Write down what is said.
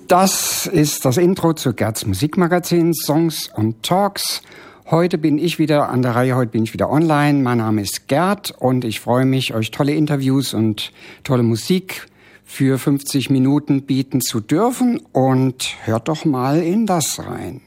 Das ist das Intro zu Gerds Musikmagazin Songs und Talks. Heute bin ich wieder an der Reihe, heute bin ich wieder online. Mein Name ist Gerd und ich freue mich, euch tolle Interviews und tolle Musik für 50 Minuten bieten zu dürfen. Und hört doch mal in das rein.